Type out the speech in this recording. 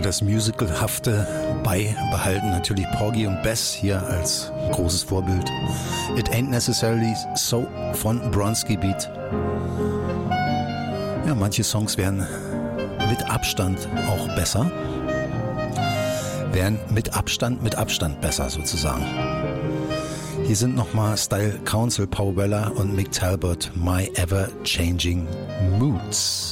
das Musicalhafte beibehalten. Natürlich Porgy und Bess hier als großes Vorbild. It Ain't Necessarily So von Bronski Beat. Ja, manche Songs werden mit Abstand auch besser. Werden mit Abstand besser sozusagen. Hier sind nochmal Style Council, Paul Weller und Mick Talbot, My Ever Changing Moods.